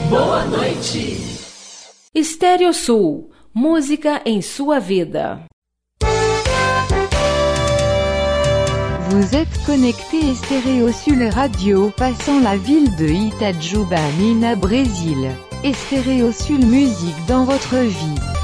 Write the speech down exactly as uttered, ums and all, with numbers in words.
Boa noite. Estéreo Sul, música em sua vida. Vous êtes connecté Estéreo Sul Radio, passant la ville de Itajuba, Minas, Brésil. Estéreo Sul musique dans votre vie.